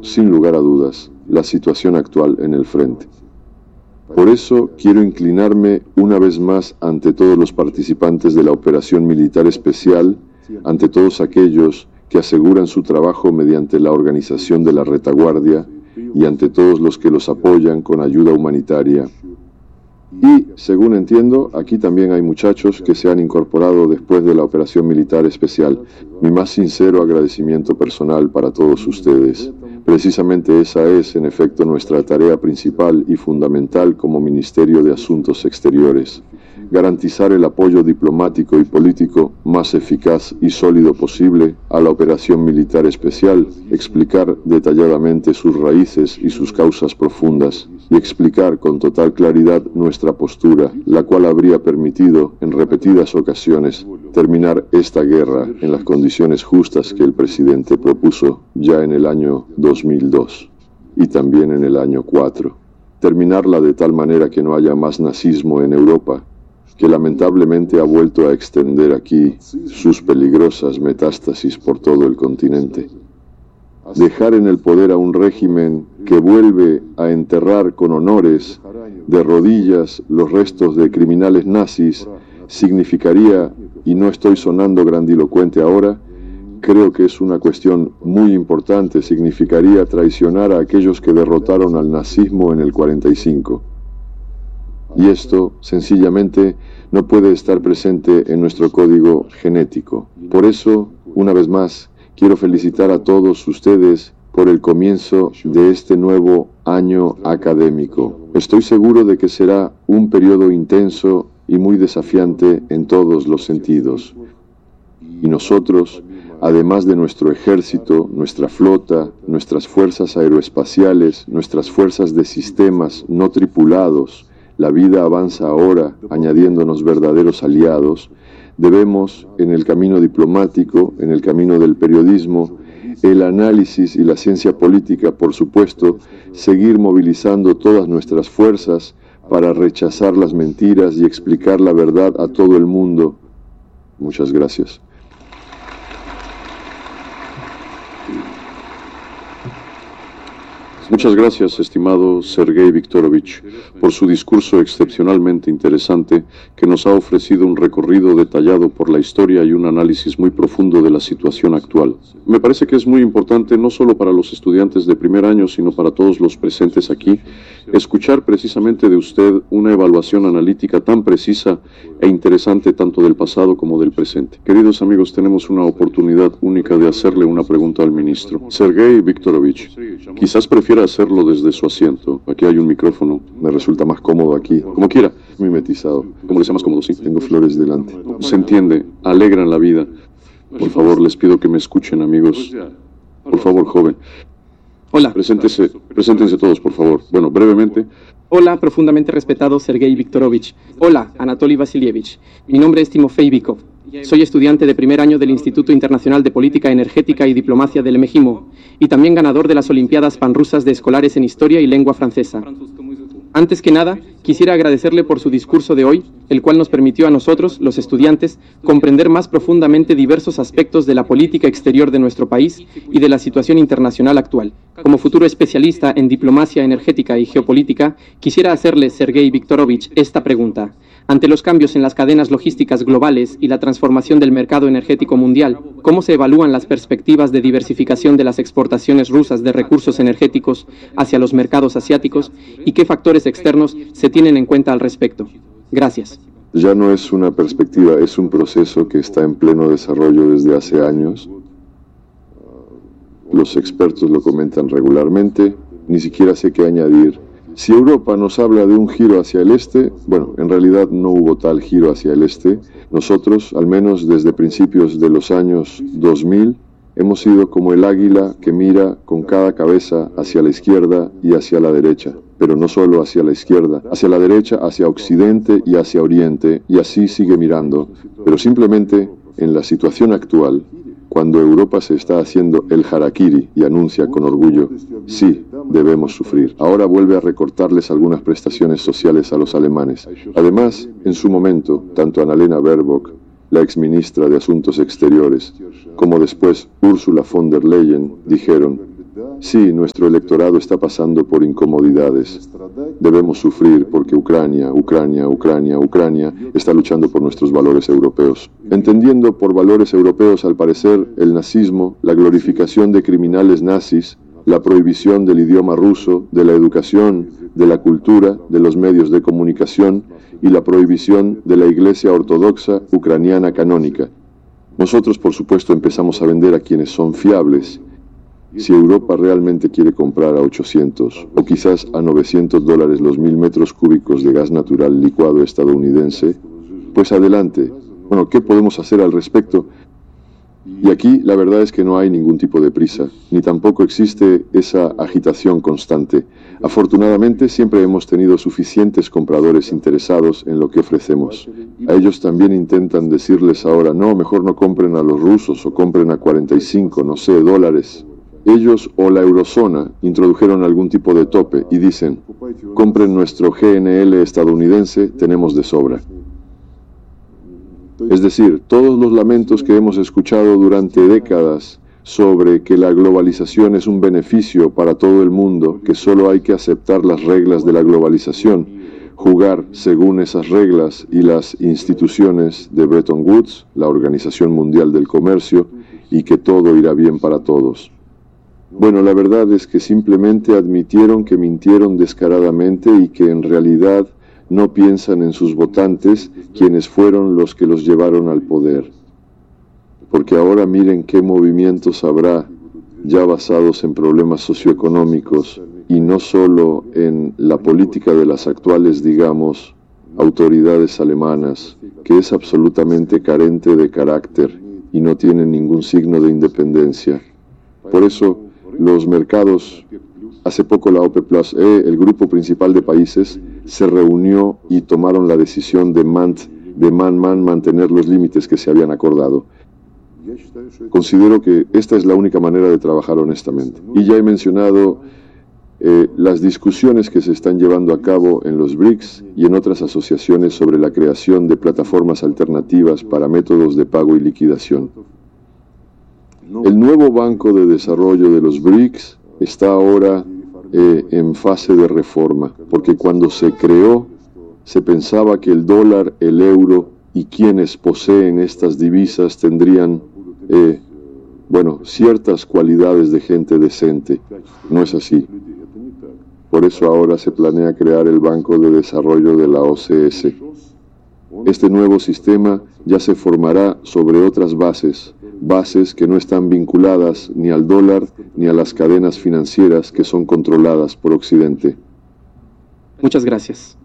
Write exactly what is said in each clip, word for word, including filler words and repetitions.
sin lugar a dudas, la situación actual en el frente. Por eso quiero inclinarme una vez más ante todos los participantes de la operación militar especial, ante todos aquellos que aseguran su trabajo mediante la organización de la retaguardia y ante todos los que los apoyan con ayuda humanitaria. Y, según entiendo, aquí también hay muchachos que se han incorporado después de la operación militar especial. Mi más sincero agradecimiento personal para todos ustedes. Precisamente esa es, en efecto, nuestra tarea principal y fundamental como Ministerio de Asuntos Exteriores. Garantizar el apoyo diplomático y político más eficaz y sólido posible a la operación militar especial, explicar detalladamente sus raíces y sus causas profundas, y explicar con total claridad nuestra postura, la cual habría permitido, en repetidas ocasiones, terminar esta guerra en las condiciones justas que el presidente propuso ya en el año dos mil dos y también en el año cuatro. Terminarla de tal manera que no haya más nazismo en Europa, que lamentablemente ha vuelto a extender aquí sus peligrosas metástasis por todo el continente. Dejar en el poder a un régimen que vuelve a enterrar con honores de rodillas los restos de criminales nazis significaría, y no estoy sonando grandilocuente ahora, creo que es una cuestión muy importante, significaría traicionar a aquellos que derrotaron al nazismo en el cuarenta y cinco. Y esto, sencillamente, no puede estar presente en nuestro código genético. Por eso, una vez más, quiero felicitar a todos ustedes por el comienzo de este nuevo año académico. Estoy seguro de que será un periodo intenso y muy desafiante en todos los sentidos. Y nosotros, además de nuestro ejército, nuestra flota, nuestras fuerzas aeroespaciales, nuestras fuerzas de sistemas no tripulados, la vida avanza ahora, añadiéndonos verdaderos aliados. Debemos, en el camino diplomático, en el camino del periodismo, el análisis y la ciencia política, por supuesto, seguir movilizando todas nuestras fuerzas para rechazar las mentiras y explicar la verdad a todo el mundo. Muchas gracias. Muchas gracias, estimado Sergei Viktorovich, por su discurso excepcionalmente interesante que nos ha ofrecido un recorrido detallado por la historia y un análisis muy profundo de la situación actual. Me parece que es muy importante, no solo para los estudiantes de primer año, sino para todos los presentes aquí, escuchar precisamente de usted una evaluación analítica tan precisa e interesante tanto del pasado como del presente. Queridos amigos, tenemos una oportunidad única de hacerle una pregunta al ministro. Sergei Viktorovich, quizás prefiera hacerlo desde su asiento. Aquí hay un micrófono. Me resulta más cómodo aquí. Como quiera. Mimetizado. Como le sea más cómodo, sí. Tengo flores delante. Se entiende. Alegran la vida. Por favor, les pido que me escuchen, amigos. Por favor, joven. Hola. Preséntese, preséntense todos, por favor. Bueno, brevemente. Hola, profundamente respetado Sergei Viktorovich. Hola, Anatoly Vasilievich. Mi nombre es Timofey Bykov. Soy estudiante de primer año del Instituto Internacional de Política Energética y Diplomacia del Mejimo, y también ganador de las Olimpiadas Panrusas de Escolares en Historia y Lengua Francesa. Antes que nada, quisiera agradecerle por su discurso de hoy, el cual nos permitió a nosotros, los estudiantes, comprender más profundamente diversos aspectos de la política exterior de nuestro país y de la situación internacional actual. Como futuro especialista en diplomacia energética y geopolítica, quisiera hacerle, Sergei Viktorovich, esta pregunta. Ante los cambios en las cadenas logísticas globales y la transformación del mercado energético mundial, ¿cómo se evalúan las perspectivas de diversificación de las exportaciones rusas de recursos energéticos hacia los mercados asiáticos y qué factores externos se tienen en cuenta al respecto? Gracias. Ya no es una perspectiva, es un proceso que está en pleno desarrollo desde hace años. Los expertos lo comentan regularmente, ni siquiera sé qué añadir. Si Europa nos habla de un giro hacia el este, bueno, en realidad no hubo tal giro hacia el este. Nosotros, al menos desde principios de los años dos mil, hemos sido como el águila que mira con cada cabeza hacia la izquierda y hacia la derecha. Pero no solo hacia la izquierda, hacia la derecha, hacia occidente y hacia oriente, y así sigue mirando. Pero simplemente, en la situación actual, cuando Europa se está haciendo el harakiri y anuncia con orgullo, sí, debemos sufrir. Ahora vuelve a recortarles algunas prestaciones sociales a los alemanes. Además, en su momento, tanto Annalena Baerbock, la exministra de Asuntos Exteriores, como después Ursula von der Leyen, dijeron, Sí, nuestro electorado está pasando por incomodidades. Debemos sufrir porque Ucrania, Ucrania, Ucrania, Ucrania está luchando por nuestros valores europeos. Entendiendo por valores europeos, al parecer, el nazismo, la glorificación de criminales nazis, la prohibición del idioma ruso, de la educación, de la cultura, de los medios de comunicación y la prohibición de la Iglesia Ortodoxa Ucraniana canónica. Nosotros, por supuesto, empezamos a vender a quienes son fiables. Si Europa realmente quiere comprar a ochocientos o quizás a novecientos dólares los mil metros cúbicos de gas natural licuado estadounidense, pues adelante. Bueno, ¿qué podemos hacer al respecto? Y aquí la verdad es que no hay ningún tipo de prisa, ni tampoco existe esa agitación constante. Afortunadamente siempre hemos tenido suficientes compradores interesados en lo que ofrecemos. A ellos también intentan decirles ahora, no, mejor no compren a los rusos o compren a cuarenta y cinco, no sé, dólares. Ellos o la eurozona introdujeron algún tipo de tope y dicen, compren nuestro G N L estadounidense, tenemos de sobra. Es decir, todos los lamentos que hemos escuchado durante décadas sobre que la globalización es un beneficio para todo el mundo, que solo hay que aceptar las reglas de la globalización, jugar según esas reglas y las instituciones de Bretton Woods, la Organización Mundial del Comercio, y que todo irá bien para todos. Bueno, la verdad es que simplemente admitieron que mintieron descaradamente y que en realidad no piensan en sus votantes, quienes fueron los que los llevaron al poder. Porque ahora miren qué movimientos habrá ya basados en problemas socioeconómicos y no solo en la política de las actuales, digamos, autoridades alemanas, que es absolutamente carente de carácter y no tiene ningún signo de independencia. Por eso, los mercados, hace poco la OPEP plus, eh, el grupo principal de países, se reunió y tomaron la decisión de, man, de man, man, mantener los límites que se habían acordado. Considero que esta es la única manera de trabajar honestamente. Y ya he mencionado eh, las discusiones que se están llevando a cabo en los B R I C S y en otras asociaciones sobre la creación de plataformas alternativas para métodos de pago y liquidación. El nuevo Banco de Desarrollo de los B R I C S está ahora eh, en fase de reforma, porque cuando se creó se pensaba que el dólar, el euro y quienes poseen estas divisas tendrían, eh, bueno, ciertas cualidades de gente decente. No es así. Por eso ahora se planea crear el Banco de Desarrollo de la O C S. Este nuevo sistema ya se formará sobre otras bases, bases que no están vinculadas ni al dólar ni a las cadenas financieras que son controladas por Occidente. Muchas gracias.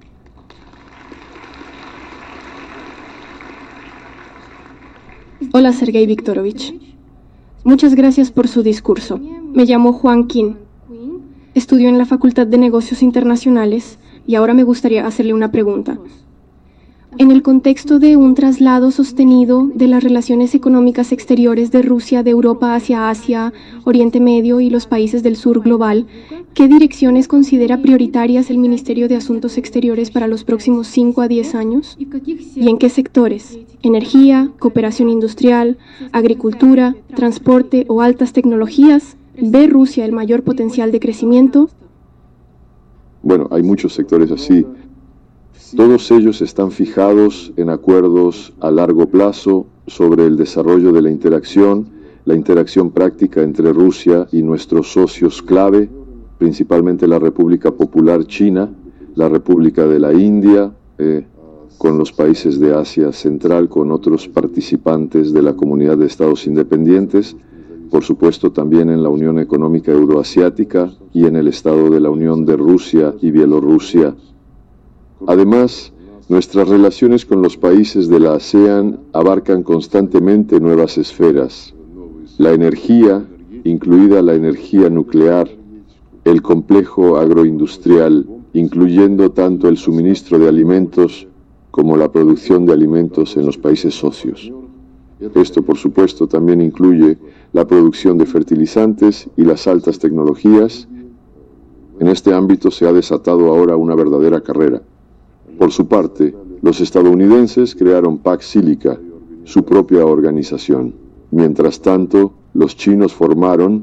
Hola, Sergei Viktorovich. Muchas gracias por su discurso. Me llamo Juan Qin. Estudio en la Facultad de Negocios Internacionales y ahora me gustaría hacerle una pregunta. En el contexto de un traslado sostenido de las relaciones económicas exteriores de Rusia de Europa hacia Asia, Oriente Medio y los países del sur global, ¿qué direcciones considera prioritarias el Ministerio de Asuntos Exteriores para los próximos cinco a diez años? ¿Y en qué sectores? ¿Energía, cooperación industrial, agricultura, transporte o altas tecnologías? ¿Ve Rusia el mayor potencial de crecimiento? Bueno, hay muchos sectores así. Todos ellos están fijados en acuerdos a largo plazo sobre el desarrollo de la interacción, la interacción práctica entre Rusia y nuestros socios clave, principalmente la República Popular China, la República de la India, eh, con los países de Asia Central, con otros participantes de la Comunidad de Estados Independientes, por supuesto también en la Unión Económica Euroasiática y en el Estado de la Unión de Rusia y Bielorrusia. Además, nuestras relaciones con los países de la ASEAN abarcan constantemente nuevas esferas. La energía, incluida la energía nuclear, el complejo agroindustrial, incluyendo tanto el suministro de alimentos como la producción de alimentos en los países socios. Esto, por supuesto, también incluye la producción de fertilizantes y las altas tecnologías. En este ámbito se ha desatado ahora una verdadera carrera. Por su parte, los estadounidenses crearon Pax Silica, su propia organización. Mientras tanto, los chinos formaron,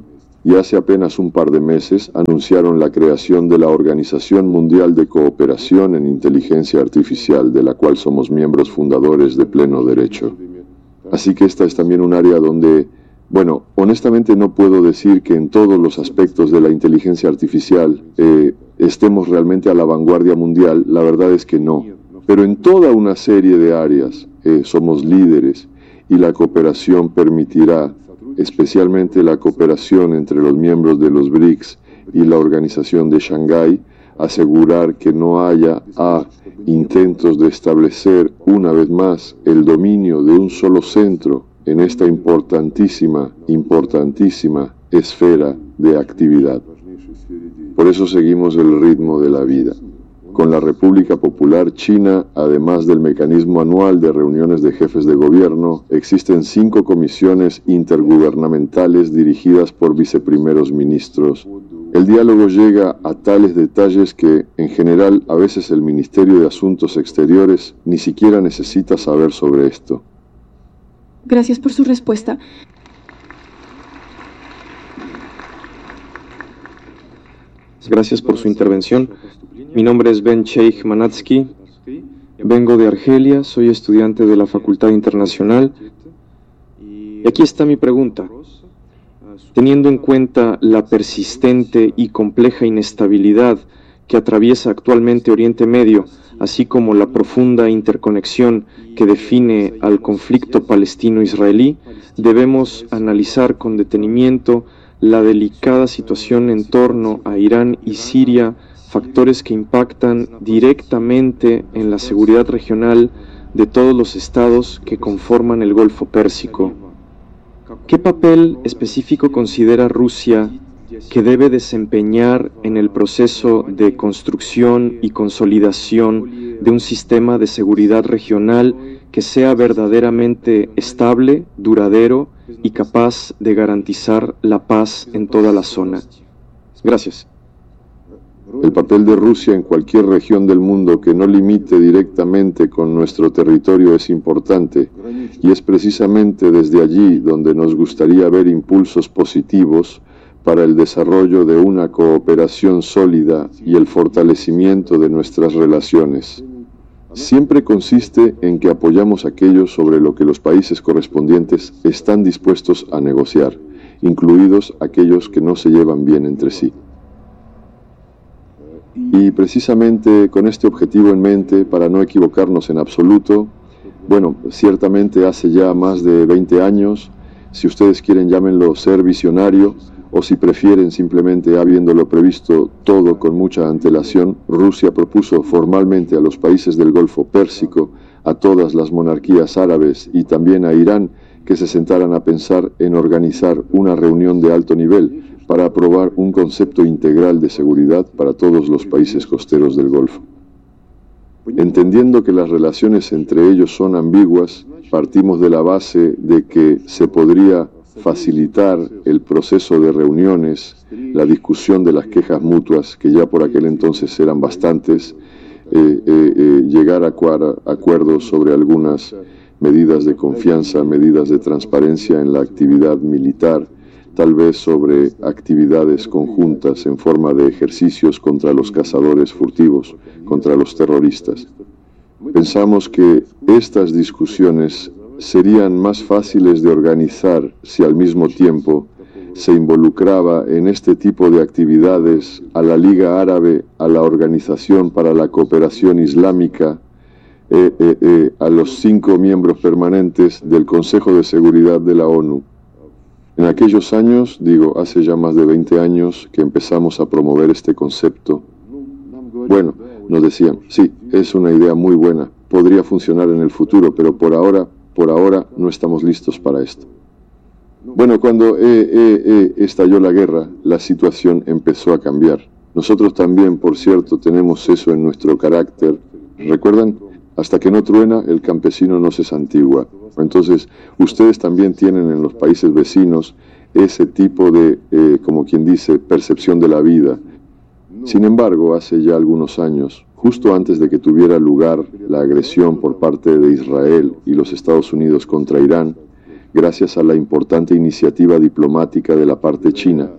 y hace apenas un par de meses anunciaron la creación de la Organización Mundial de Cooperación en Inteligencia Artificial, de la cual somos miembros fundadores de pleno derecho. Así que esta es también un área donde, bueno, honestamente no puedo decir que en todos los aspectos de la inteligencia artificial eh, estemos realmente a la vanguardia mundial, la verdad es que no. Pero en toda una serie de áreas eh, somos líderes y la cooperación permitirá, especialmente la cooperación entre los miembros de los BRICS y la Organización de Shanghái, asegurar que no haya a intentos de establecer una vez más el dominio de un solo centro en esta importantísima, importantísima esfera de actividad. Por eso seguimos el ritmo de la vida. Con la República Popular China, además del mecanismo anual de reuniones de jefes de gobierno, existen cinco comisiones intergubernamentales dirigidas por viceprimeros ministros. El diálogo llega a tales detalles que, en general, a veces el Ministerio de Asuntos Exteriores ni siquiera necesita saber sobre esto. Gracias por su respuesta. Gracias por su intervención. Mi nombre es Ben Sheikh Manatsky. Vengo de Argelia, soy estudiante de la Facultad Internacional. Y aquí está mi pregunta. Teniendo en cuenta la persistente y compleja inestabilidad que atraviesa actualmente Oriente Medio, así como la profunda interconexión que define al conflicto palestino-israelí, debemos analizar con detenimiento la delicada situación en torno a Irán y Siria, factores que impactan directamente en la seguridad regional de todos los estados que conforman el Golfo Pérsico. ¿Qué papel específico considera Rusia que debe desempeñar en el proceso de construcción y consolidación de un sistema de seguridad regional que sea verdaderamente estable, duradero y capaz de garantizar la paz en toda la zona? Gracias. El papel de Rusia en cualquier región del mundo que no limite directamente con nuestro territorio es importante, y es precisamente desde allí donde nos gustaría ver impulsos positivos para el desarrollo de una cooperación sólida y el fortalecimiento de nuestras relaciones. Siempre consiste en que apoyamos aquello sobre lo que los países correspondientes están dispuestos a negociar, incluidos aquellos que no se llevan bien entre sí. Y precisamente con este objetivo en mente, para no equivocarnos en absoluto, bueno, ciertamente hace ya más de veinte años, si ustedes quieren llámenlo ser visionario, o si prefieren simplemente habiéndolo previsto todo con mucha antelación, Rusia propuso formalmente a los países del Golfo Pérsico, a todas las monarquías árabes y también a Irán, que se sentaran a pensar en organizar una reunión de alto nivel para aprobar un concepto integral de seguridad para todos los países costeros del Golfo. Entendiendo que las relaciones entre ellos son ambiguas, partimos de la base de que se podría facilitar el proceso de reuniones, la discusión de las quejas mutuas, que ya por aquel entonces eran bastantes, eh, eh, eh, llegar a acuerdos sobre algunas medidas de confianza, medidas de transparencia en la actividad militar, tal vez sobre actividades conjuntas en forma de ejercicios contra los cazadores furtivos, contra los terroristas. Pensamos que estas discusiones serían más fáciles de organizar si al mismo tiempo se involucraba en este tipo de actividades a la Liga Árabe, a la Organización para la Cooperación Islámica, eh, eh, eh, a los cinco miembros permanentes del Consejo de Seguridad de la ONU. En aquellos años, digo, hace ya más de veinte años que empezamos a promover este concepto. Bueno, nos decían, sí, es una idea muy buena, podría funcionar en el futuro, pero por ahora, por ahora no estamos listos para esto. Bueno, cuando eh, eh, eh, estalló la guerra, la situación empezó a cambiar. Nosotros también, por cierto, tenemos eso en nuestro carácter. ¿Recuerdan? Hasta que no truena, el campesino no se santigua. Entonces, ustedes también tienen en los países vecinos ese tipo de, eh, como quien dice, percepción de la vida. Sin embargo, hace ya algunos años, justo antes de que tuviera lugar la agresión por parte de Israel y los Estados Unidos contra Irán, gracias a la importante iniciativa diplomática de la parte china,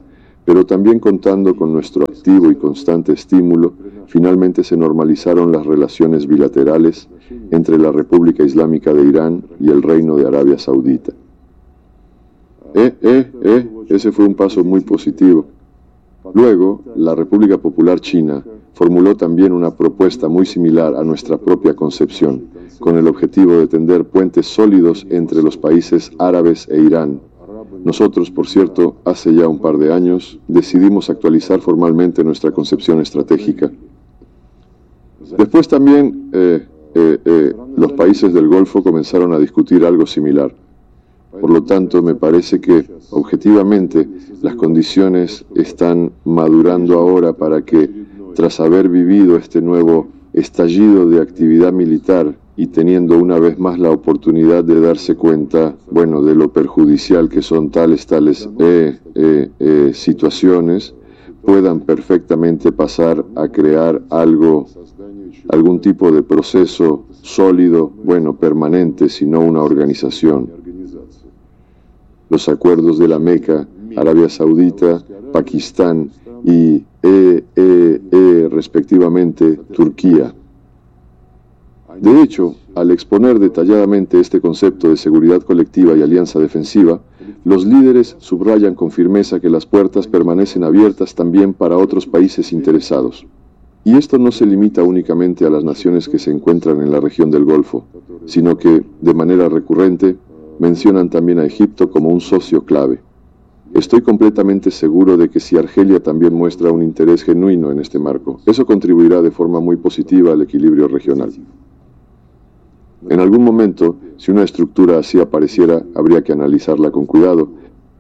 Pero también contando con nuestro activo y constante estímulo, finalmente se normalizaron las relaciones bilaterales entre la República Islámica de Irán y el Reino de Arabia Saudita. Eh, eh, eh, ese fue un paso muy positivo. Luego, la República Popular China formuló también una propuesta muy similar a nuestra propia concepción, con el objetivo de tender puentes sólidos entre los países árabes e Irán. Nosotros, por cierto, hace ya un par de años, decidimos actualizar formalmente nuestra concepción estratégica. Después también, eh, eh, eh, los países del Golfo comenzaron a discutir algo similar. Por lo tanto, me parece que, objetivamente, las condiciones están madurando ahora para que, tras haber vivido este nuevo estallido de actividad militar y teniendo una vez más la oportunidad de darse cuenta, bueno, de lo perjudicial que son tales, tales eh, eh, eh, situaciones, puedan perfectamente pasar a crear algo, algún tipo de proceso sólido, bueno, permanente, sino una organización. Los acuerdos de la Meca, Arabia Saudita, Pakistán y eh, eh, eh, respectivamente Turquía. De hecho, al exponer detalladamente este concepto de seguridad colectiva y alianza defensiva, los líderes subrayan con firmeza que las puertas permanecen abiertas también para otros países interesados. Y esto no se limita únicamente a las naciones que se encuentran en la región del Golfo, sino que, de manera recurrente, mencionan también a Egipto como un socio clave. Estoy completamente seguro de que si Argelia también muestra un interés genuino en este marco, eso contribuirá de forma muy positiva al equilibrio regional. En algún momento, si una estructura así apareciera, habría que analizarla con cuidado,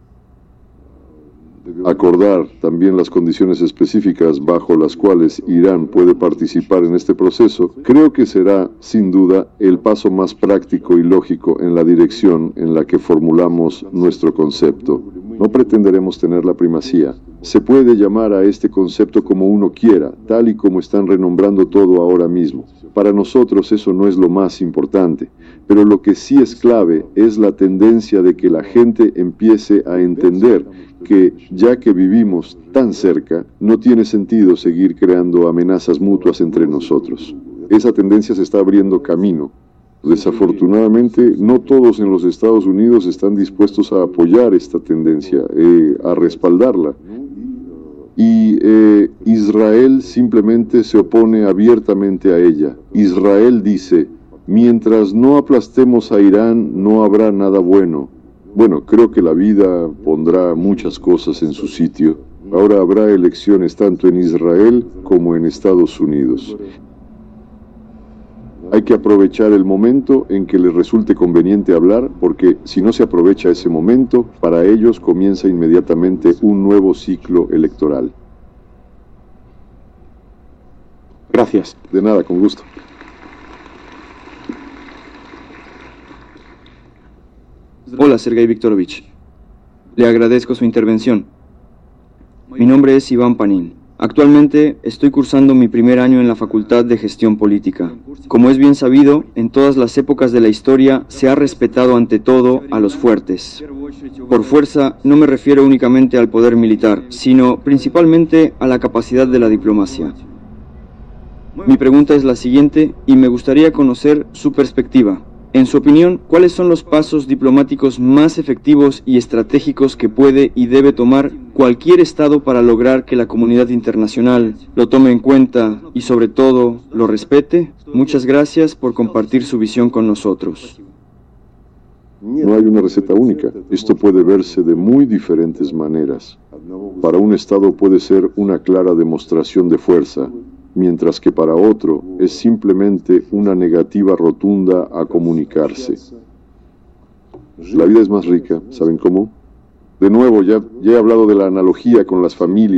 acordar también las condiciones específicas bajo las cuales Irán puede participar en este proceso. Creo que será, sin duda, el paso más práctico y lógico en la dirección en la que formulamos nuestro concepto. No pretenderemos tener la primacía. Se puede llamar a este concepto como uno quiera, tal y como están renombrando todo ahora mismo. Para nosotros eso no es lo más importante, pero lo que sí es clave es la tendencia de que la gente empiece a entender que, ya que vivimos tan cerca, no tiene sentido seguir creando amenazas mutuas entre nosotros. Esa tendencia se está abriendo camino. Desafortunadamente, no todos en los Estados Unidos están dispuestos a apoyar esta tendencia, eh, a respaldarla. Y eh, Israel simplemente se opone abiertamente a ella. Israel dice, mientras no aplastemos a Irán, no habrá nada bueno. Bueno, creo que la vida pondrá muchas cosas en su sitio. Ahora habrá elecciones tanto en Israel como en Estados Unidos. Hay que aprovechar el momento en que les resulte conveniente hablar, porque si no se aprovecha ese momento, para ellos comienza inmediatamente un nuevo ciclo electoral. Gracias. De nada, con gusto. Hola, Sergei Viktorovich. Le agradezco su intervención. Mi nombre es Iván Panin. Actualmente estoy cursando mi primer año en la Facultad de Gestión Política. Como es bien sabido, en todas las épocas de la historia se ha respetado ante todo a los fuertes. Por fuerza no me refiero únicamente al poder militar, sino principalmente a la capacidad de la diplomacia. Mi pregunta es la siguiente y me gustaría conocer su perspectiva. En su opinión, ¿cuáles son los pasos diplomáticos más efectivos y estratégicos que puede y debe tomar cualquier Estado para lograr que la comunidad internacional lo tome en cuenta y, sobre todo, lo respete? Muchas gracias por compartir su visión con nosotros. No hay una receta única. Esto puede verse de muy diferentes maneras. Para un Estado puede ser una clara demostración de fuerza, mientras que para otro es simplemente una negativa rotunda a comunicarse. La vida es más rica, ¿saben cómo? De nuevo, ya, ya he hablado de la analogía con las familias.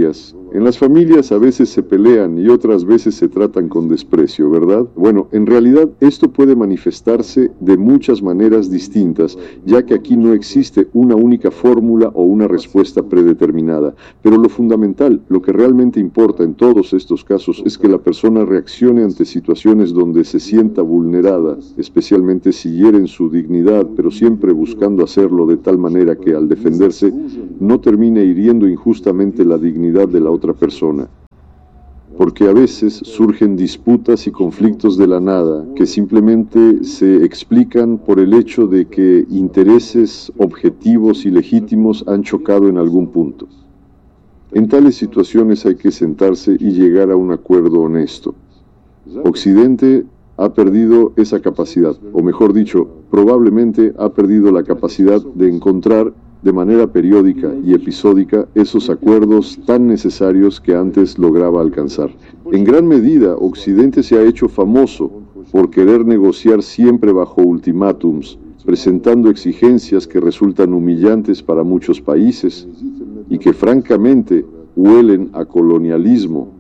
En las familias a veces se pelean y otras veces se tratan con desprecio, ¿verdad? Bueno, en realidad esto puede manifestarse de muchas maneras distintas, ya que aquí no existe una única fórmula o una respuesta predeterminada. Pero lo fundamental, lo que realmente importa en todos estos casos, es que la persona reaccione ante situaciones donde se sienta vulnerada, especialmente si hieren su dignidad, pero siempre buscando hacerlo de tal manera que al defenderse no termine hiriendo injustamente la dignidad de la otra persona. Porque a veces surgen disputas y conflictos de la nada que simplemente se explican por el hecho de que intereses objetivos y legítimos han chocado en algún punto. En tales situaciones hay que sentarse y llegar a un acuerdo honesto. Occidente ha perdido esa capacidad, o mejor dicho, probablemente ha perdido la capacidad de encontrar de manera periódica y episódica esos acuerdos tan necesarios que antes lograba alcanzar. En gran medida, Occidente se ha hecho famoso por querer negociar siempre bajo ultimátums, presentando exigencias que resultan humillantes para muchos países y que francamente huelen a colonialismo.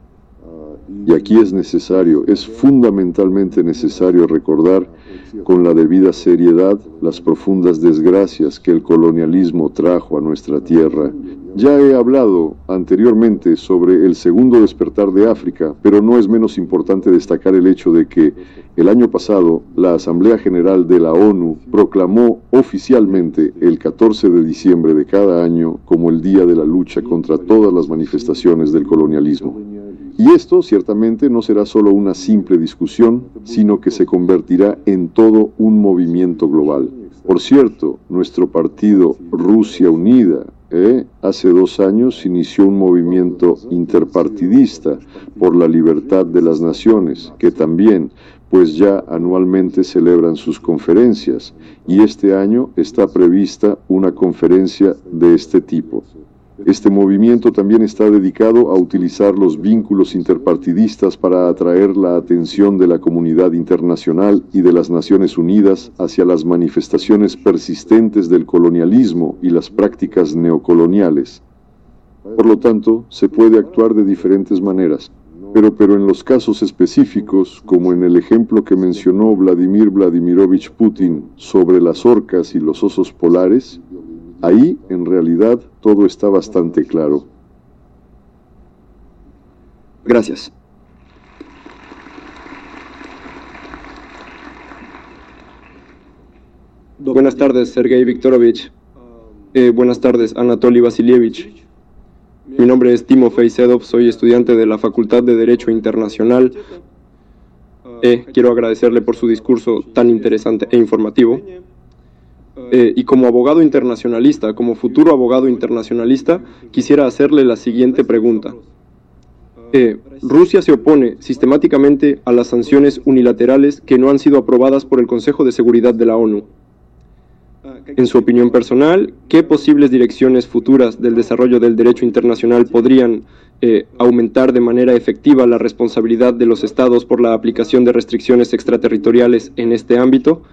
Y aquí es necesario, es fundamentalmente necesario recordar con la debida seriedad las profundas desgracias que el colonialismo trajo a nuestra tierra. Ya he hablado anteriormente sobre el segundo despertar de África, pero no es menos importante destacar el hecho de que el año pasado la Asamblea General de la ONU proclamó oficialmente el catorce de diciembre de cada año como el Día de la Lucha contra todas las manifestaciones del colonialismo. Y esto ciertamente no será solo una simple discusión, sino que se convertirá en todo un movimiento global. Por cierto, nuestro partido Rusia Unida, ¿eh? hace dos años inició un movimiento interpartidista por la libertad de las naciones, que también, pues ya anualmente celebran sus conferencias, y este año está prevista una conferencia de este tipo. Este movimiento también está dedicado a utilizar los vínculos interpartidistas para atraer la atención de la comunidad internacional y de las Naciones Unidas hacia las manifestaciones persistentes del colonialismo y las prácticas neocoloniales. Por lo tanto, se puede actuar de diferentes maneras, pero, pero en los casos específicos, como en el ejemplo que mencionó Vladimir Vladimirovich Putin sobre las orcas y los osos polares, ahí, en realidad, todo está bastante claro. Gracias. Buenas tardes, Sergei Viktorovich. Eh, buenas tardes, Anatoly Vasilievich. Mi nombre es Timofey Sedov, soy estudiante de la Facultad de Derecho Internacional. Eh, quiero agradecerle por su discurso tan interesante e informativo. Eh, y como abogado internacionalista, como futuro abogado internacionalista, quisiera hacerle la siguiente pregunta. Eh, Rusia se opone sistemáticamente a las sanciones unilaterales que no han sido aprobadas por el Consejo de Seguridad de la ONU. En su opinión personal, ¿qué posibles direcciones futuras del desarrollo del derecho internacional podrían eh, aumentar de manera efectiva la responsabilidad de los Estados por la aplicación de restricciones extraterritoriales en este ámbito?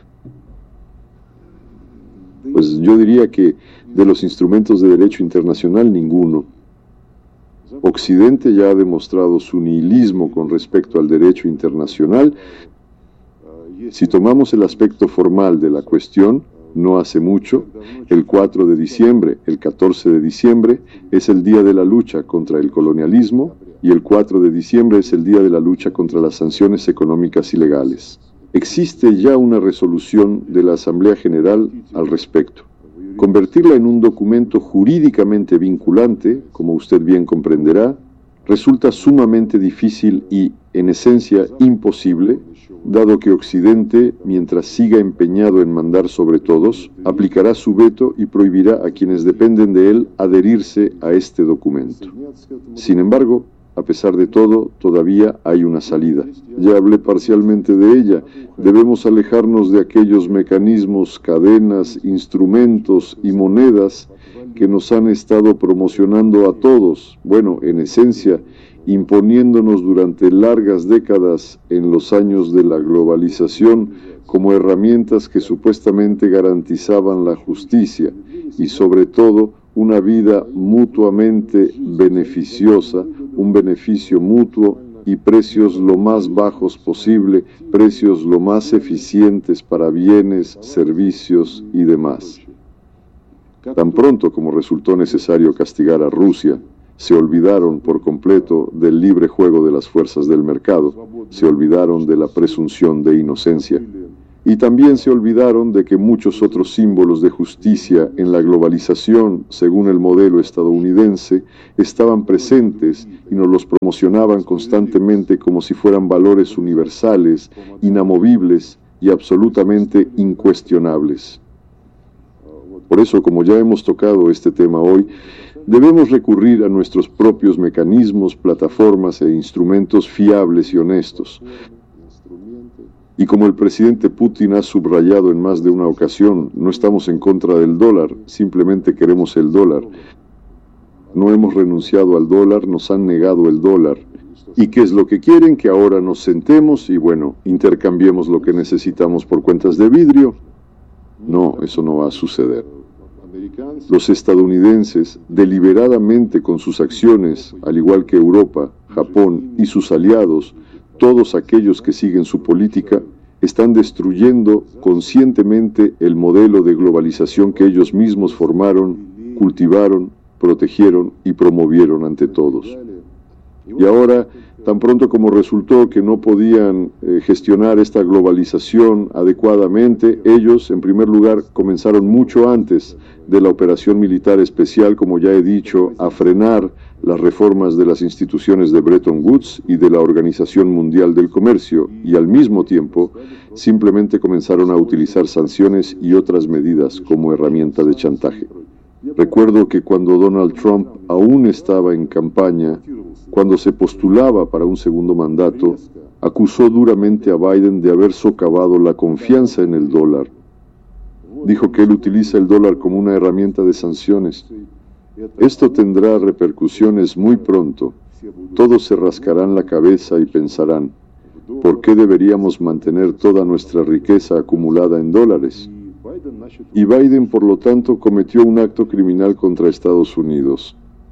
Pues yo diría que de los instrumentos de derecho internacional, ninguno. Occidente ya ha demostrado su nihilismo con respecto al derecho internacional. Si tomamos el aspecto formal de la cuestión, no hace mucho, el cuatro de diciembre, el catorce de diciembre, es el Día de la Lucha contra el Colonialismo y el cuatro de diciembre es el Día de la Lucha contra las Sanciones Económicas Ilegales. Existe ya una resolución de la Asamblea General al respecto. Convertirla en un documento jurídicamente vinculante, como usted bien comprenderá, resulta sumamente difícil y, en esencia, imposible, dado que Occidente, mientras siga empeñado en mandar sobre todos, aplicará su veto y prohibirá a quienes dependen de él adherirse a este documento. Sin embargo, a pesar de todo, todavía hay una salida. Ya hablé parcialmente de ella. Debemos alejarnos de aquellos mecanismos, cadenas, instrumentos y monedas que nos han estado promocionando a todos, bueno, en esencia, imponiéndonos durante largas décadas en los años de la globalización como herramientas que supuestamente garantizaban la justicia y, sobre todo, una vida mutuamente beneficiosa, un beneficio mutuo y precios lo más bajos posible, precios lo más eficientes para bienes, servicios y demás. Tan pronto como resultó necesario castigar a Rusia, se olvidaron por completo del libre juego de las fuerzas del mercado, se olvidaron de la presunción de inocencia, y también se olvidaron de que muchos otros símbolos de justicia en la globalización, según el modelo estadounidense, estaban presentes y nos los promocionaban constantemente como si fueran valores universales, inamovibles y absolutamente incuestionables. Por eso, como ya hemos tocado este tema hoy, debemos recurrir a nuestros propios mecanismos, plataformas e instrumentos fiables y honestos. Y como el presidente Putin ha subrayado en más de una ocasión, no estamos en contra del dólar, simplemente queremos el dólar. No hemos renunciado al dólar, nos han negado el dólar. ¿Y qué es lo que quieren? Que ahora nos sentemos y, bueno, intercambiemos lo que necesitamos por cuentas de vidrio. No, eso no va a suceder. Los estadounidenses, deliberadamente con sus acciones, al igual que Europa, Japón y sus aliados, todos aquellos que siguen su política, están destruyendo conscientemente el modelo de globalización que ellos mismos formaron, cultivaron, protegieron y promovieron ante todos. Y ahora, tan pronto como resultó que no podían eh, gestionar esta globalización adecuadamente, ellos, en primer lugar, comenzaron mucho antes de la operación militar especial, como ya he dicho, a frenar las reformas de las instituciones de Bretton Woods y de la Organización Mundial del Comercio, y al mismo tiempo, simplemente comenzaron a utilizar sanciones y otras medidas como herramienta de chantaje. Recuerdo que cuando Donald Trump aún estaba en campaña, cuando se postulaba para un segundo mandato, acusó duramente a Biden de haber socavado la confianza en el dólar. Dijo que él utiliza el dólar como una herramienta de sanciones. Esto tendrá repercusiones muy pronto. Todos se rascarán la cabeza y pensarán, ¿por qué deberíamos mantener toda nuestra riqueza acumulada en dólares? Y Biden, por lo tanto, cometió un acto criminal contra Estados Unidos.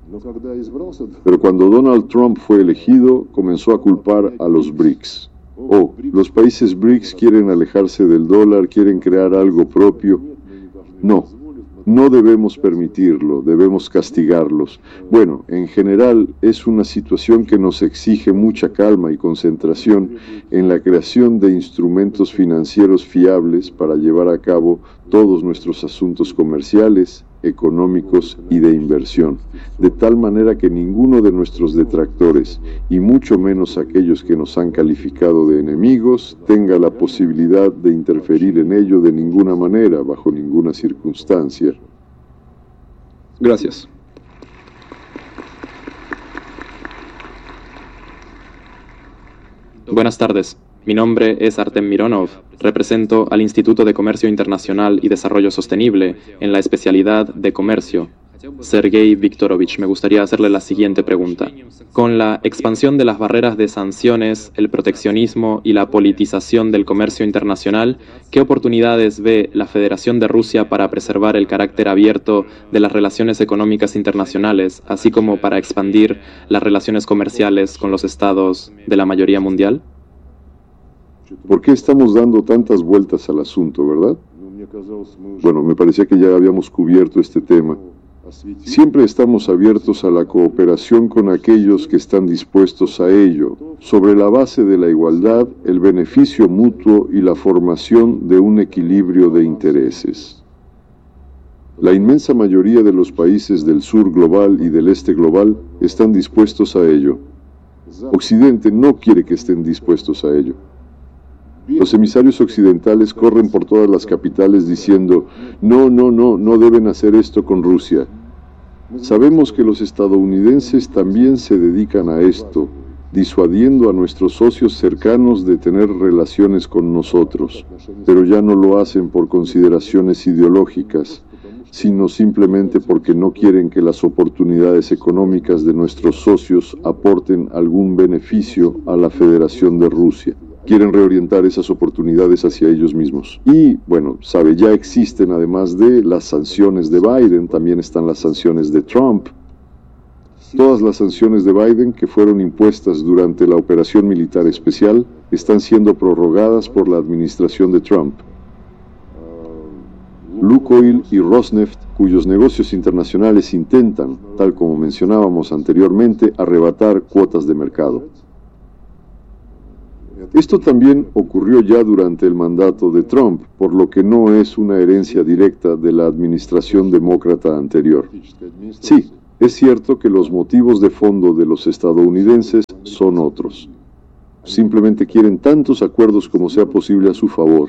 Pero cuando Donald Trump fue elegido, comenzó a culpar a los BRICS. Oh, los países BRICS quieren alejarse del dólar, quieren crear algo propio. No, no debemos permitirlo, debemos castigarlos. Bueno, en general es una situación que nos exige mucha calma y concentración en la creación de instrumentos financieros fiables para llevar a cabo todos nuestros asuntos comerciales, económicos y de inversión, de tal manera que ninguno de nuestros detractores, y mucho menos aquellos que nos han calificado de enemigos, tenga la posibilidad de interferir en ello de ninguna manera, bajo ninguna circunstancia. Gracias. Buenas tardes. Mi nombre es Artem Mironov. Represento al Instituto de Comercio Internacional y Desarrollo Sostenible en la especialidad de Comercio. Sergei Viktorovich, me gustaría hacerle la siguiente pregunta. Con la expansión de las barreras de sanciones, el proteccionismo y la politización del comercio internacional, ¿qué oportunidades ve la Federación de Rusia para preservar el carácter abierto de las relaciones económicas internacionales, así como para expandir las relaciones comerciales con los estados de la mayoría mundial? ¿Por qué estamos dando tantas vueltas al asunto, verdad? Bueno, me parecía que ya habíamos cubierto este tema. Siempre estamos abiertos a la cooperación con aquellos que están dispuestos a ello, sobre la base de la igualdad, el beneficio mutuo y la formación de un equilibrio de intereses. La inmensa mayoría de los países del sur global y del este global están dispuestos a ello. Occidente no quiere que estén dispuestos a ello. Los emisarios occidentales corren por todas las capitales diciendo, no, no, no, no deben hacer esto con Rusia. Sabemos que los estadounidenses también se dedican a esto, disuadiendo a nuestros socios cercanos de tener relaciones con nosotros, pero ya no lo hacen por consideraciones ideológicas, sino simplemente porque no quieren que las oportunidades económicas de nuestros socios aporten algún beneficio a la Federación de Rusia. quieren reorientar esas oportunidades hacia ellos mismos. Y, bueno, sabe, ya existen, además de las sanciones de Biden, también están las sanciones de Trump. Todas las sanciones de Biden que fueron impuestas durante la operación militar especial están siendo prorrogadas por la administración de Trump. Lukoil y Rosneft, cuyos negocios internacionales intentan, tal como mencionábamos anteriormente, arrebatar cuotas de mercado. Esto también ocurrió ya durante el mandato de Trump, por lo que no es una herencia directa de la administración demócrata anterior. Sí, es cierto que los motivos de fondo de los estadounidenses son otros. Simplemente quieren tantos acuerdos como sea posible a su favor.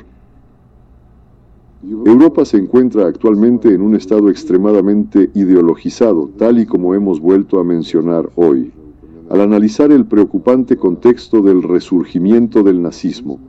Europa se encuentra actualmente en un estado extremadamente ideologizado, tal y como hemos vuelto a mencionar hoy, al analizar el preocupante contexto del resurgimiento del nazismo.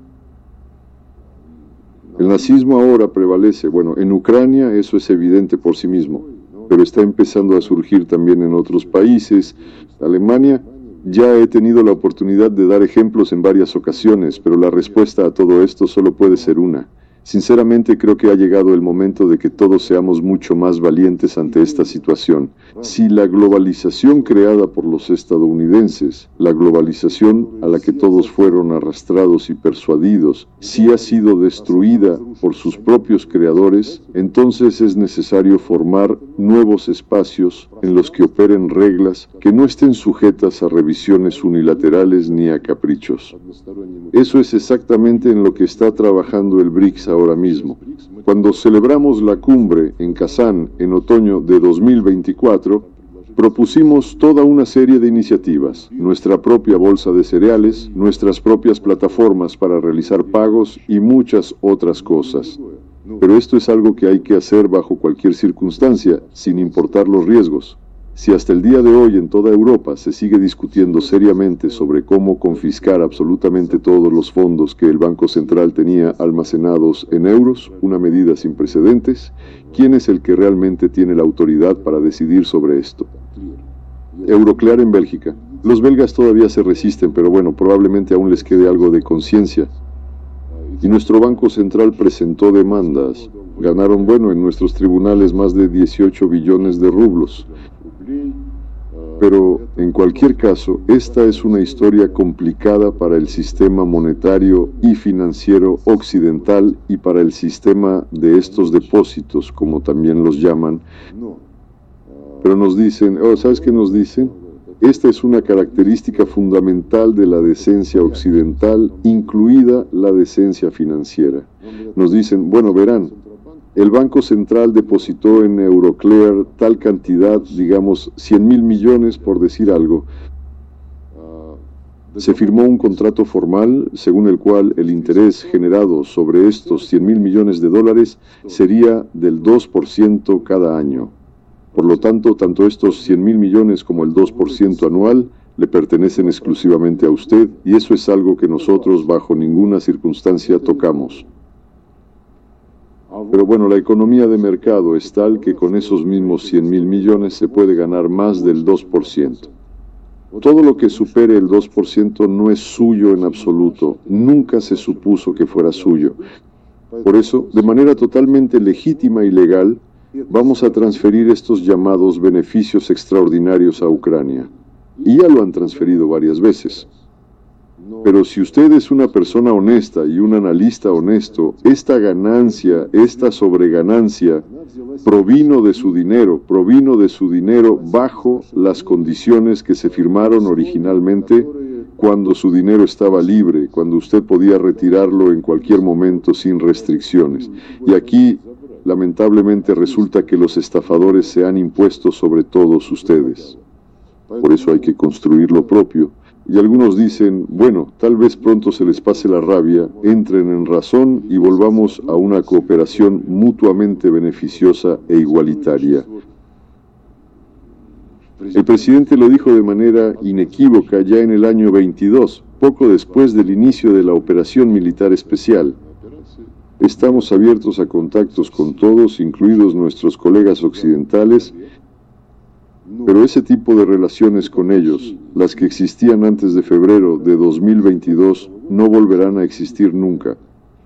El nazismo ahora prevalece, bueno, en Ucrania eso es evidente por sí mismo, pero está empezando a surgir también en otros países. Alemania, ya he tenido la oportunidad de dar ejemplos en varias ocasiones, pero la respuesta a todo esto solo puede ser una. Sinceramente creo que ha llegado el momento de que todos seamos mucho más valientes ante esta situación. Si la globalización creada por los estadounidenses, la globalización a la que todos fueron arrastrados y persuadidos, si ha sido destruida por sus propios creadores, entonces es necesario formar nuevos espacios en los que operen reglas que no estén sujetas a revisiones unilaterales ni a caprichos. Eso es exactamente en lo que está trabajando el BRICS ahora mismo. Cuando celebramos la cumbre en Kazán en otoño de dos mil veinticuatro, propusimos toda una serie de iniciativas, nuestra propia bolsa de cereales, nuestras propias plataformas para realizar pagos y muchas otras cosas. Pero esto es algo que hay que hacer bajo cualquier circunstancia, sin importar los riesgos. Si hasta el día de hoy en toda Europa se sigue discutiendo seriamente sobre cómo confiscar absolutamente todos los fondos que el Banco Central tenía almacenados en euros, una medida sin precedentes, ¿quién es el que realmente tiene la autoridad para decidir sobre esto? Euroclear en Bélgica. Los belgas todavía se resisten, pero bueno, probablemente aún les quede algo de conciencia. Y nuestro Banco Central presentó demandas. Ganaron, bueno, en nuestros tribunales más de dieciocho billones de rublos. Pero, en cualquier caso, esta es una historia complicada para el sistema monetario y financiero occidental y para el sistema de estos depósitos, como también los llaman. Pero nos dicen, oh, ¿sabes qué nos dicen? Esta es una característica fundamental de la decencia occidental, incluida la decencia financiera. Nos dicen, bueno, verán, el Banco Central depositó en Euroclear tal cantidad, digamos, cien mil millones por decir algo. Se firmó un contrato formal según el cual el interés generado sobre estos cien mil millones de dólares sería del dos por ciento cada año. Por lo tanto, tanto estos cien mil millones como el dos por ciento anual le pertenecen exclusivamente a usted, y eso es algo que nosotros bajo ninguna circunstancia tocamos. Pero bueno, la economía de mercado es tal que con esos mismos cien mil millones se puede ganar más del dos por ciento. Todo lo que supere el dos por ciento no es suyo en absoluto, nunca se supuso que fuera suyo. Por eso, de manera totalmente legítima y legal, vamos a transferir estos llamados beneficios extraordinarios a Ucrania. Y ya lo han transferido varias veces. Pero si usted es una persona honesta y un analista honesto, esta ganancia, esta sobreganancia, provino de su dinero, provino de su dinero bajo las condiciones que se firmaron originalmente cuando su dinero estaba libre, cuando usted podía retirarlo en cualquier momento sin restricciones. Y aquí, lamentablemente, resulta que los estafadores se han impuesto sobre todos ustedes. Por eso hay que construir lo propio. Y algunos dicen, bueno, tal vez pronto se les pase la rabia, entren en razón y volvamos a una cooperación mutuamente beneficiosa e igualitaria. El presidente lo dijo de manera inequívoca ya en el año veintidós, poco después del inicio de la operación militar especial. Estamos abiertos a contactos con todos, incluidos nuestros colegas occidentales, Pero ese tipo de relaciones con ellos, las que existían antes de febrero de dos mil veintidós, no volverán a existir nunca.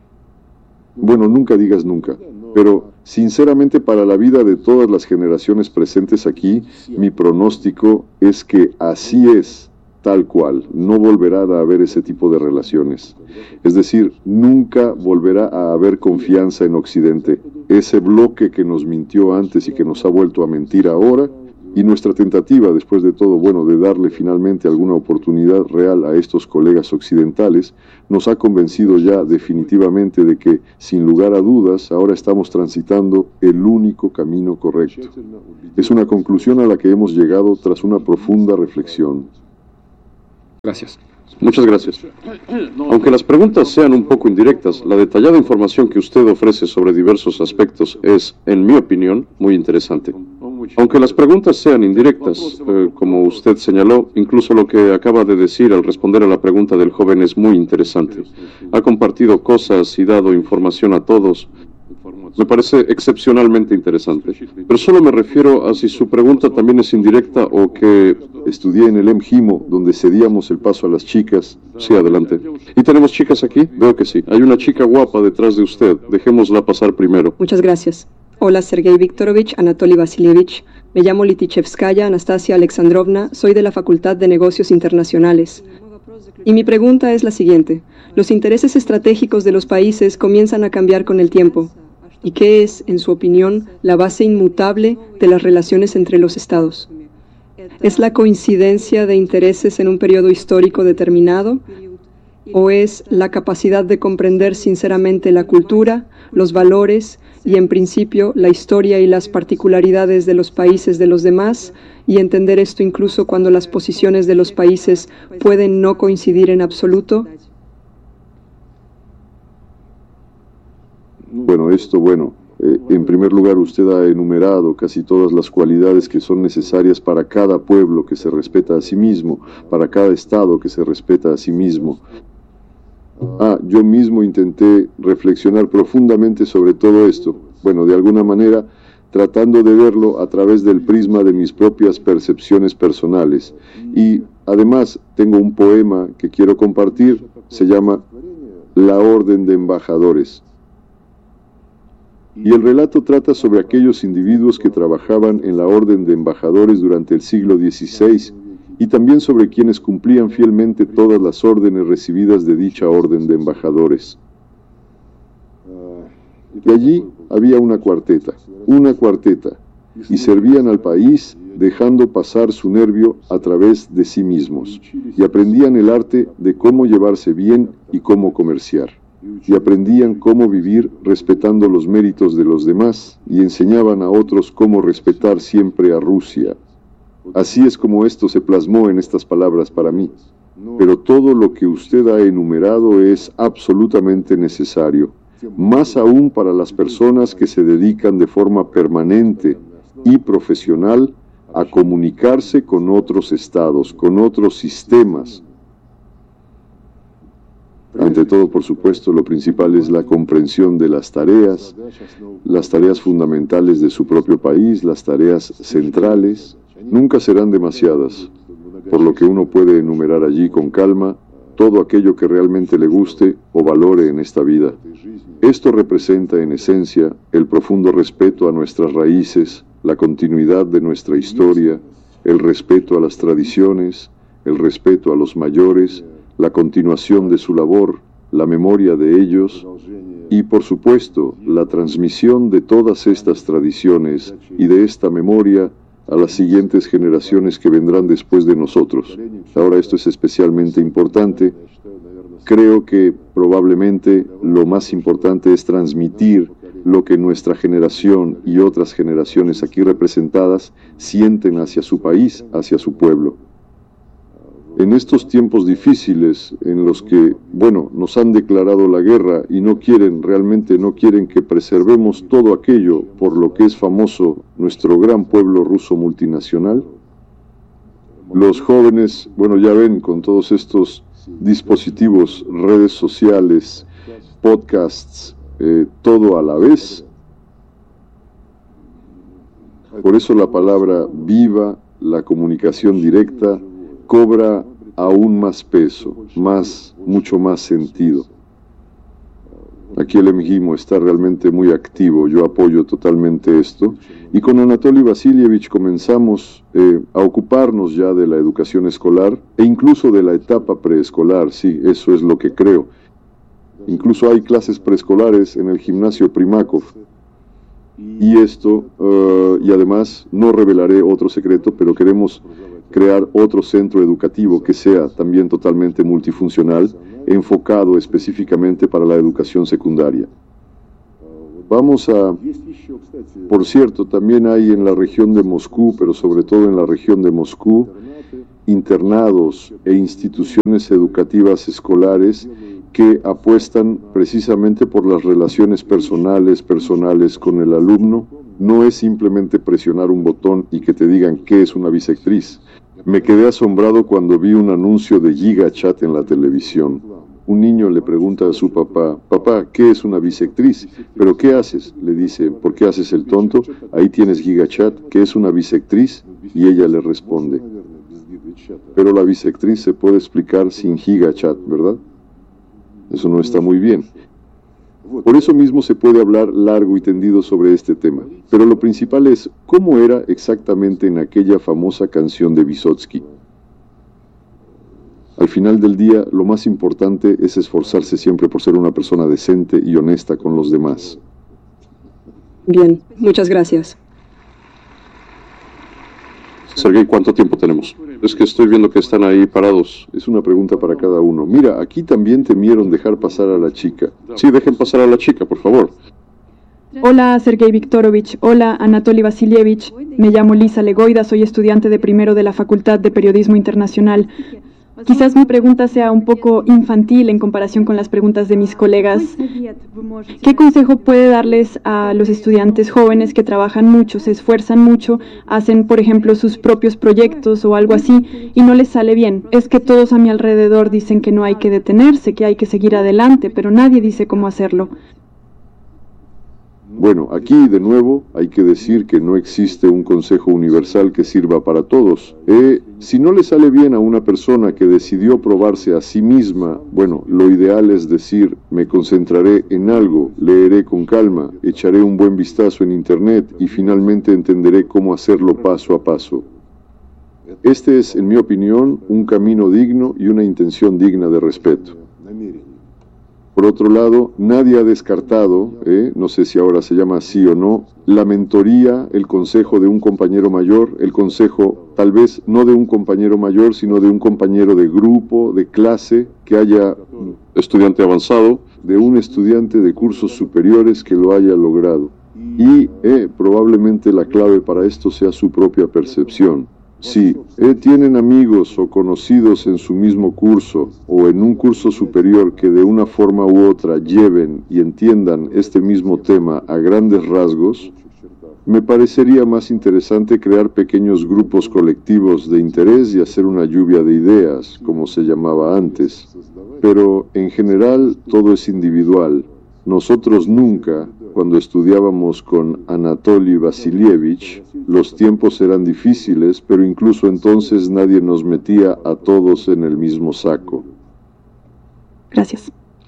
Bueno, nunca digas nunca, pero sinceramente para la vida de todas las generaciones presentes aquí, mi pronóstico es que así es, tal cual, no volverá a haber ese tipo de relaciones. Es decir, nunca volverá a haber confianza en Occidente, ese bloque que nos mintió antes y que nos ha vuelto a mentir ahora. Y nuestra tentativa, después de todo, bueno, de darle finalmente alguna oportunidad real a estos colegas occidentales, nos ha convencido ya definitivamente de que, sin lugar a dudas, ahora estamos transitando el único camino correcto. Es una conclusión a la que hemos llegado tras una profunda reflexión. Gracias. Muchas gracias. Aunque las preguntas sean un poco indirectas, la detallada información que usted ofrece sobre diversos aspectos es, en mi opinión, muy interesante. Aunque las preguntas sean indirectas, eh, como usted señaló, incluso lo que acaba de decir al responder a la pregunta del joven es muy interesante. Ha compartido cosas y dado información a todos. Me parece excepcionalmente interesante. Pero solo me refiero a si su pregunta también es indirecta o que... Estudié en el EMGIMO, donde cedíamos el paso a las chicas. Sí, adelante. ¿Y tenemos chicas aquí? Veo que sí. Hay una chica guapa detrás de usted. Dejémosla pasar primero. Muchas gracias. Hola, Sergei Viktorovich, Anatoly Vasilievich. Me llamo Litichevskaya Anastasia Alexandrovna. Soy de la Facultad de Negocios Internacionales. Y mi pregunta es la siguiente. Los intereses estratégicos de los países comienzan a cambiar con el tiempo. ¿Y qué es, en su opinión, la base inmutable de las relaciones entre los estados? ¿Es la coincidencia de intereses en un periodo histórico determinado? ¿O es la capacidad de comprender sinceramente la cultura, los valores y, en principio, la historia y las particularidades de los países de los demás, y entender esto incluso cuando las posiciones de los países pueden no coincidir en absoluto? Bueno, esto, bueno, eh, en primer lugar usted ha enumerado casi todas las cualidades que son necesarias para cada pueblo que se respeta a sí mismo, para cada estado que se respeta a sí mismo. Ah, yo mismo intenté reflexionar profundamente sobre todo esto, bueno, de alguna manera tratando de verlo a través del prisma de mis propias percepciones personales. Y además tengo un poema que quiero compartir, se llama La Orden de Embajadores. Y el relato trata sobre aquellos individuos que trabajaban en la Orden de Embajadores durante el siglo dieciséis y también sobre quienes cumplían fielmente todas las órdenes recibidas de dicha Orden de Embajadores. Y allí había una cuarteta, una cuarteta, y servían al país dejando pasar su nervio a través de sí mismos, y aprendían el arte de cómo llevarse bien y cómo comerciar. Y aprendían cómo vivir respetando los méritos de los demás y enseñaban a otros cómo respetar siempre a Rusia. Así es como esto se plasmó en estas palabras para mí. Pero todo lo que usted ha enumerado es absolutamente necesario, más aún para las personas que se dedican de forma permanente y profesional a comunicarse con otros estados, con otros sistemas. Ante todo, por supuesto, lo principal es la comprensión de las tareas, las tareas fundamentales de su propio país, las tareas centrales. Nunca serán demasiadas, por lo que uno puede enumerar allí con calma todo aquello que realmente le guste o valore en esta vida. Esto representa, en esencia, el profundo respeto a nuestras raíces, la continuidad de nuestra historia, el respeto a las tradiciones, el respeto a los mayores, la continuación de su labor, la memoria de ellos y, por supuesto, la transmisión de todas estas tradiciones y de esta memoria a las siguientes generaciones que vendrán después de nosotros. Ahora, esto es especialmente importante. Creo que probablemente lo más importante es transmitir lo que nuestra generación y otras generaciones aquí representadas sienten hacia su país, hacia su pueblo. En estos tiempos difíciles en los que, bueno, nos han declarado la guerra y no quieren, realmente no quieren que preservemos todo aquello por lo que es famoso nuestro gran pueblo ruso multinacional, los jóvenes, bueno, ya ven con todos estos dispositivos, redes sociales, podcasts, eh, todo a la vez. Por eso la palabra viva la comunicación directa cobra aún más peso, más, mucho más sentido. Aquí el MGIMO está realmente muy activo, yo apoyo totalmente esto. Y con Anatoly Vasilievich comenzamos eh, a ocuparnos ya de la educación escolar e incluso de la etapa preescolar, sí, eso es lo que creo. Incluso hay clases preescolares en el gimnasio Primakov. Y esto, uh, y además no revelaré otro secreto, pero queremos crear otro centro educativo que sea también totalmente multifuncional, enfocado específicamente para la educación secundaria. Vamos a, por cierto, también hay en la región de Moscú, pero sobre todo en la región de Moscú, internados e instituciones educativas escolares que apuestan precisamente por las relaciones personales, personales con el alumno. No es simplemente presionar un botón y que te digan qué es una bisectriz. Me quedé asombrado cuando vi un anuncio de GigaChat en la televisión. Un niño le pregunta a su papá, papá, ¿qué es una bisectriz? ¿Pero qué haces? Le dice, ¿por qué haces el tonto? Ahí tienes GigaChat, ¿qué es una bisectriz? Y ella le responde, pero la bisectriz se puede explicar sin GigaChat, ¿verdad? Eso no está muy bien. Por eso mismo se puede hablar largo y tendido sobre este tema. Pero lo principal es, ¿cómo era exactamente en aquella famosa canción de Vysotsky? Al final del día, lo más importante es esforzarse siempre por ser una persona decente y honesta con los demás. Bien, muchas gracias. Sergei, ¿cuánto tiempo tenemos? Es que estoy viendo que están ahí parados. Es una pregunta para cada uno. Mira, aquí también temieron dejar pasar a la chica. Sí, dejen pasar a la chica, por favor. Hola, Sergei Viktorovich. Hola, Anatoly Vasilievich. Me llamo Lisa Legoida, soy estudiante de primero de la Facultad de Periodismo Internacional. Quizás mi pregunta sea un poco infantil en comparación con las preguntas de mis colegas. ¿Qué consejo puede darles a los estudiantes jóvenes que trabajan mucho, se esfuerzan mucho, hacen, por ejemplo, sus propios proyectos o algo así y no les sale bien? Es que todos a mi alrededor dicen que no hay que detenerse, que hay que seguir adelante, pero nadie dice cómo hacerlo. Bueno, aquí de nuevo hay que decir que no existe un consejo universal que sirva para todos. Eh, si no le sale bien a una persona que decidió probarse a sí misma, bueno, lo ideal es decir, me concentraré en algo, leeré con calma, echaré un buen vistazo en internet y finalmente entenderé cómo hacerlo paso a paso. Este es, en mi opinión, un camino digno y una intención digna de respeto. Por otro lado, nadie ha descartado, eh, no sé si ahora se llama así o no, la mentoría, el consejo de un compañero mayor, el consejo tal vez no de un compañero mayor, sino de un compañero de grupo, de clase, que haya estudiante avanzado, de un estudiante de cursos superiores que lo haya logrado. Y eh, probablemente la clave para esto sea su propia percepción. Si eh, tienen amigos o conocidos en su mismo curso o en un curso superior que de una forma u otra lleven y entiendan este mismo tema a grandes rasgos, me parecería más interesante crear pequeños grupos colectivos de interés y hacer una lluvia de ideas, como se llamaba antes. Pero en general todo es individual. Nosotros nunca, cuando estudiábamos con Anatoly Vasilievich, los tiempos eran difíciles, pero incluso entonces nadie nos metía a todos en el mismo saco. Gracias.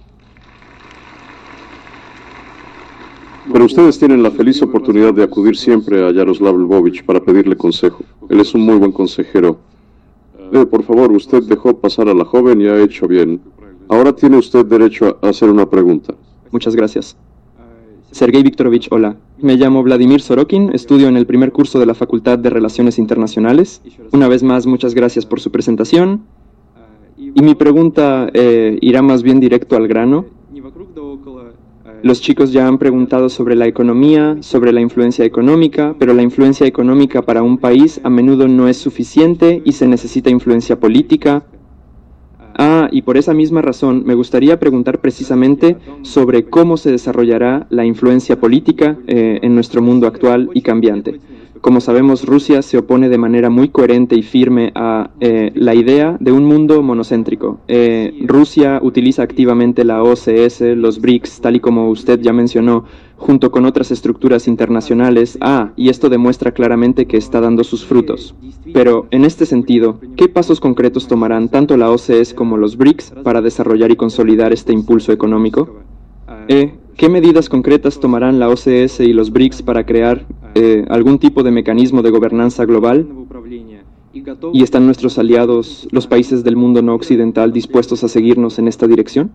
Pero ustedes tienen la feliz oportunidad de acudir siempre a Yaroslav Lvovich para pedirle consejo. Él es un muy buen consejero. Eh, por favor, usted dejó pasar a la joven y ha hecho bien. Ahora tiene usted derecho a hacer una pregunta. Muchas gracias. Sergei Viktorovich, hola. Me llamo Vladimir Sorokin, estudio en el primer curso de la Facultad de Relaciones Internacionales. Una vez más, muchas gracias por su presentación. Y mi pregunta eh, irá más bien directo al grano. Los chicos ya han preguntado sobre la economía, sobre la influencia económica, pero la influencia económica para un país a menudo no es suficiente y se necesita influencia política. Ah, y por esa misma razón me gustaría preguntar precisamente sobre cómo se desarrollará la influencia política eh, en nuestro mundo actual y cambiante. como sabemos, Rusia se opone de manera muy coherente y firme a eh, la idea de un mundo monocéntrico. Eh, Rusia utiliza activamente la O C S, los BRICS, tal y como usted ya mencionó, junto con otras estructuras internacionales. Ah, y esto demuestra claramente que está dando sus frutos. Pero, en este sentido, ¿qué pasos concretos tomarán tanto la O C S como los BRICS para desarrollar y consolidar este impulso económico? Eh, ¿Qué medidas concretas tomarán la O C S y los BRICS para crear eh, algún tipo de mecanismo de gobernanza global? ¿Y están nuestros aliados, los países del mundo no occidental, dispuestos a seguirnos en esta dirección?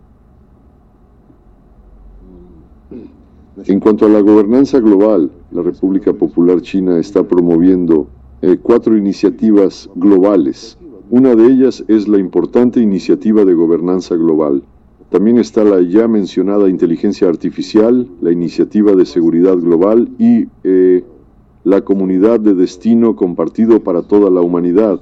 En cuanto a la gobernanza global, la República Popular China está promoviendo eh, cuatro iniciativas globales. Una de ellas es la importante iniciativa de gobernanza global. También está la ya mencionada inteligencia artificial, la iniciativa de seguridad global y eh, la comunidad de destino compartido para toda la humanidad.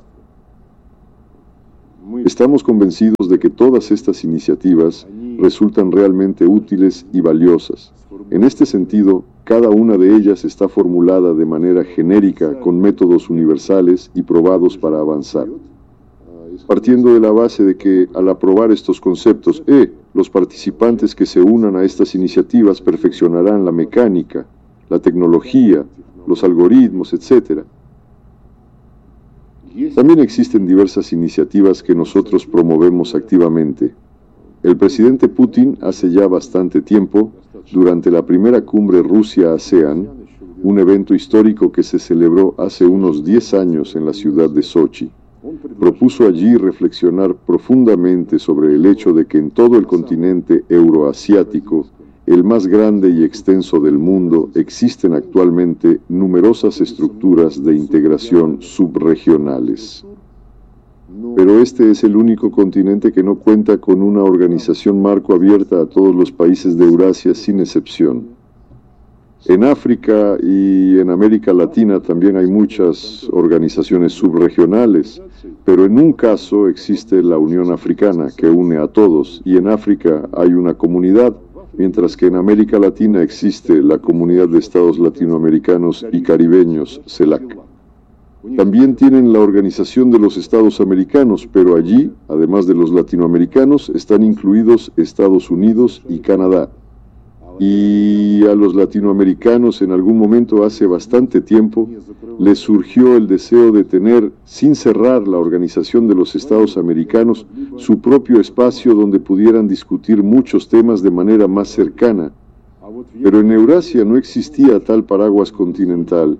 Estamos convencidos de que todas estas iniciativas resultan realmente útiles y valiosas. En este sentido, cada una de ellas está formulada de manera genérica con métodos universales y probados para avanzar. Partiendo de la base de que, al aprobar estos conceptos, eh, los participantes que se unan a estas iniciativas perfeccionarán la mecánica, la tecnología, los algoritmos, etcétera. También existen diversas iniciativas que nosotros promovemos activamente. El presidente Putin hace ya bastante tiempo, durante la primera cumbre Rusia-ASEAN, un evento histórico que se celebró hace unos diez años en la ciudad de Sochi, propuso allí reflexionar profundamente sobre el hecho de que en todo el continente euroasiático, el más grande y extenso del mundo, existen actualmente numerosas estructuras de integración subregionales. Pero este es el único continente que no cuenta con una organización marco abierta a todos los países de Eurasia sin excepción. En África y en América Latina también hay muchas organizaciones subregionales, pero en un caso existe la Unión Africana, que une a todos, y en África hay una comunidad, mientras que en América Latina existe la Comunidad de Estados Latinoamericanos y Caribeños, CELAC. También tienen la Organización de los Estados Americanos, pero allí, además de los latinoamericanos, están incluidos Estados Unidos y Canadá. Y a los latinoamericanos en algún momento hace bastante tiempo les surgió el deseo de tener, sin cerrar la Organización de los Estados Americanos, su propio espacio donde pudieran discutir muchos temas de manera más cercana. Pero en Eurasia no existía tal paraguas continental.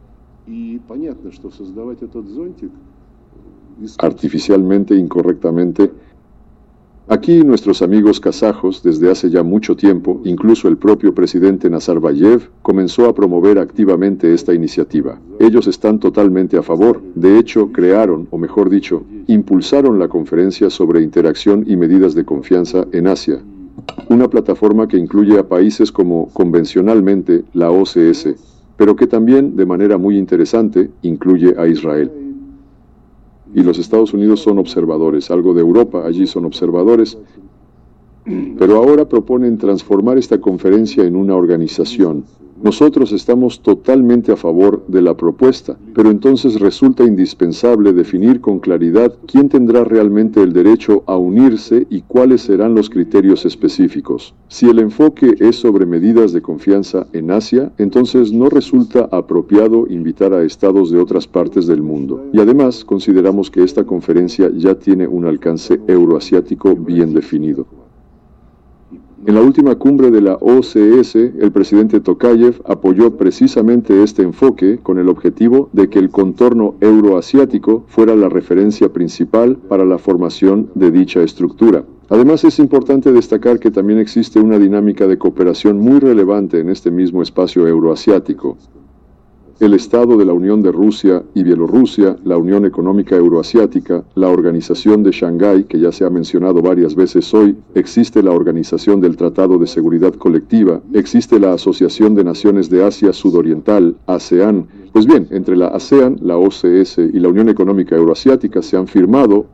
Artificialmente, incorrectamente, aquí nuestros amigos kazajos, desde hace ya mucho tiempo, incluso el propio presidente Nazarbayev, comenzó a promover activamente esta iniciativa. Ellos están totalmente a favor. De hecho, crearon, o mejor dicho, impulsaron la conferencia sobre interacción y medidas de confianza en Asia, una plataforma que incluye a países como convencionalmente la O C S, pero que también, de manera muy interesante, incluye a Israel. Y los Estados Unidos son observadores, algo de Europa, allí son observadores, pero ahora proponen transformar esta conferencia en una organización. Nosotros estamos totalmente a favor de la propuesta, pero entonces resulta indispensable definir con claridad quién tendrá realmente el derecho a unirse y cuáles serán los criterios específicos. Si el enfoque es sobre medidas de confianza en Asia, entonces no resulta apropiado invitar a estados de otras partes del mundo. Y además consideramos que esta conferencia ya tiene un alcance euroasiático bien definido. En la última cumbre de la O C S, el presidente Tokayev apoyó precisamente este enfoque con el objetivo de que el contorno euroasiático fuera la referencia principal para la formación de dicha estructura. Además, es importante destacar que también existe una dinámica de cooperación muy relevante en este mismo espacio euroasiático. El Estado de la Unión de Rusia y Bielorrusia, la Unión Económica Euroasiática, la Organización de Shanghái, que ya se ha mencionado varias veces hoy, existe la Organización del Tratado de Seguridad Colectiva, existe la Asociación de Naciones de Asia Sudoriental, ASEAN. Pues bien, entre la ASEAN, la O C S y la Unión Económica Euroasiática se han firmado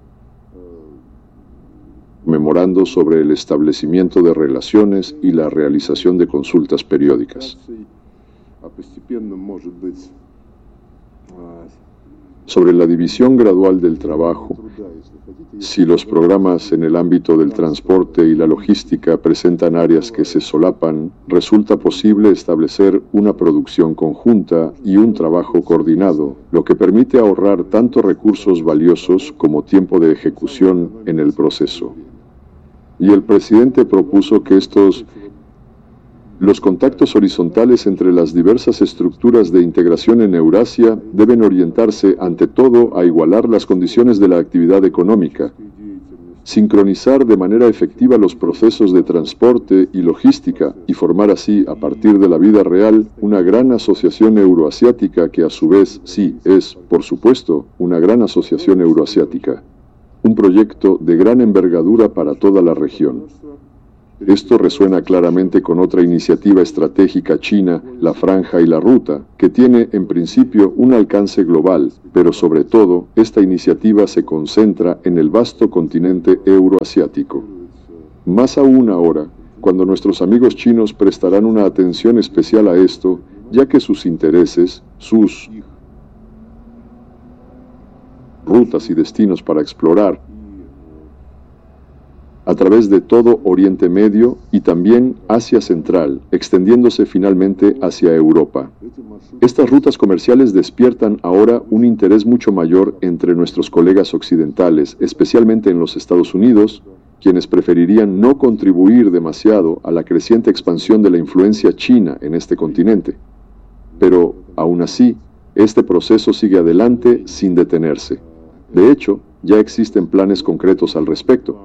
memorandos sobre el establecimiento de relaciones y la realización de consultas periódicas. Sobre la división gradual del trabajo, si los programas en el ámbito del transporte y la logística presentan áreas que se solapan, resulta posible establecer una producción conjunta y un trabajo coordinado, lo que permite ahorrar tanto recursos valiosos como tiempo de ejecución en el proceso. Y el presidente propuso que estos Los contactos horizontales entre las diversas estructuras de integración en Eurasia deben orientarse ante todo a igualar las condiciones de la actividad económica, sincronizar de manera efectiva los procesos de transporte y logística y formar así, a partir de la vida real, una gran asociación euroasiática que a su vez sí es, por supuesto, una gran asociación euroasiática, un proyecto de gran envergadura para toda la región. Esto resuena claramente con otra iniciativa estratégica china, la Franja y la Ruta, que tiene en principio un alcance global, pero sobre todo, esta iniciativa se concentra en el vasto continente euroasiático. Más aún ahora, cuando nuestros amigos chinos prestarán una atención especial a esto, ya que sus intereses, sus rutas y destinos para explorar, a través de todo Oriente Medio y también Asia Central, extendiéndose finalmente hacia Europa. Estas rutas comerciales despiertan ahora un interés mucho mayor entre nuestros colegas occidentales, especialmente en los Estados Unidos, quienes preferirían no contribuir demasiado a la creciente expansión de la influencia china en este continente. Pero, aún así, este proceso sigue adelante sin detenerse. De hecho, ya existen planes concretos al respecto.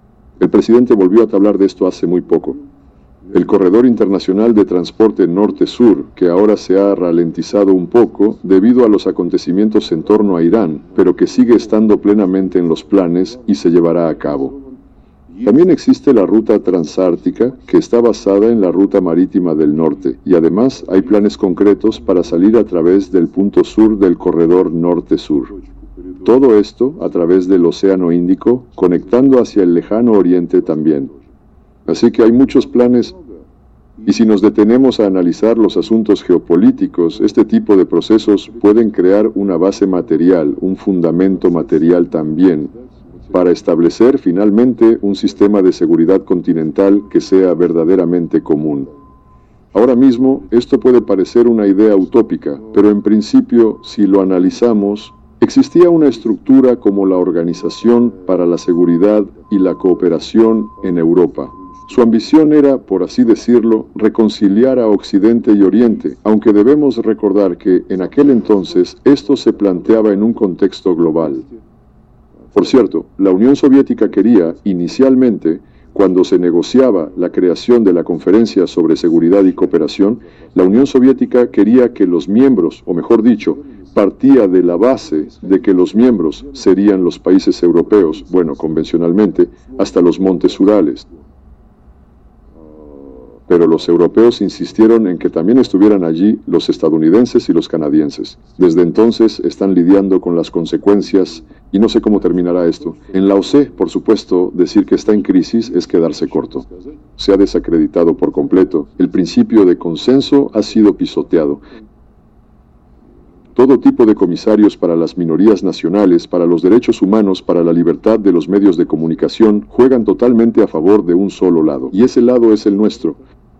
El presidente volvió a hablar de esto hace muy poco. El corredor internacional de transporte norte-sur, que ahora se ha ralentizado un poco debido a los acontecimientos en torno a Irán, pero que sigue estando plenamente en los planes y se llevará a cabo. También existe la ruta transártica, que está basada en la ruta marítima del norte, y además hay planes concretos para salir a través del punto sur del corredor norte-sur. Todo esto a través del Océano Índico, conectando hacia el lejano oriente también. Así que hay muchos planes, y si nos detenemos a analizar los asuntos geopolíticos, este tipo de procesos pueden crear una base material, un fundamento material también, para establecer finalmente un sistema de seguridad continental que sea verdaderamente común. Ahora mismo, esto puede parecer una idea utópica, pero en principio, si lo analizamos, existía una estructura como la Organización para la Seguridad y la Cooperación en Europa. Su ambición era, por así decirlo, reconciliar a Occidente y Oriente, aunque debemos recordar que, en aquel entonces, esto se planteaba en un contexto global. Por cierto, la Unión Soviética quería, inicialmente, cuando se negociaba la creación de la Conferencia sobre Seguridad y Cooperación, la Unión Soviética quería que los miembros, o mejor dicho, partía de la base de que los miembros serían los países europeos, bueno, convencionalmente, hasta los montes Urales. Pero los europeos insistieron en que también estuvieran allí los estadounidenses y los canadienses. Desde entonces están lidiando con las consecuencias y no sé cómo terminará esto. En la O C E, por supuesto, decir que está en crisis es quedarse corto. Se ha desacreditado por completo. El principio de consenso ha sido pisoteado. Todo tipo de comisarios para las minorías nacionales, para los derechos humanos, para la libertad de los medios de comunicación, juegan totalmente a favor de un solo lado. Y ese lado es el nuestro.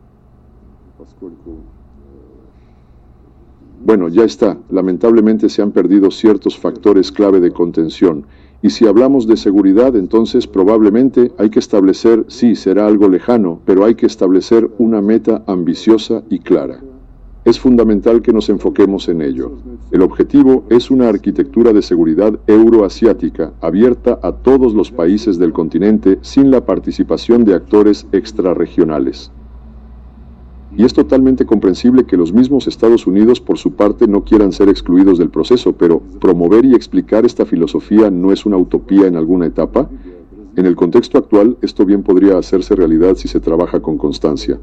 Bueno, ya está. Lamentablemente se han perdido ciertos factores clave de contención. Y si hablamos de seguridad, entonces probablemente hay que establecer, sí, será algo lejano, pero hay que establecer una meta ambiciosa y clara. Es fundamental que nos enfoquemos en ello. El objetivo es una arquitectura de seguridad euroasiática, abierta a todos los países del continente sin la participación de actores extrarregionales. Y es totalmente comprensible que los mismos Estados Unidos por su parte no quieran ser excluidos del proceso, pero promover y explicar esta filosofía no es una utopía en alguna etapa. En el contexto actual, esto bien podría hacerse realidad si se trabaja con constancia.